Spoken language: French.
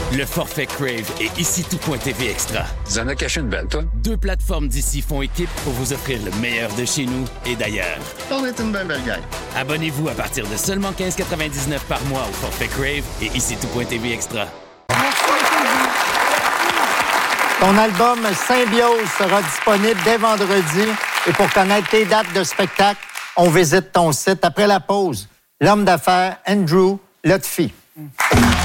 Le forfait Crave et ici tout.tv Extra. Tu en as caché une belle, toi? 2 plateformes d'ici font équipe pour vous offrir le meilleur de chez nous et d'ailleurs. On est une belle gang. Abonnez-vous à partir de seulement 15,99 par mois au forfait Crave et ici tout.tv Extra. Ton album Symbiose sera disponible dès vendredi. Et pour connaître tes dates de spectacle, on visite ton site après la pause. L'homme d'affaires Andrew Lutfi.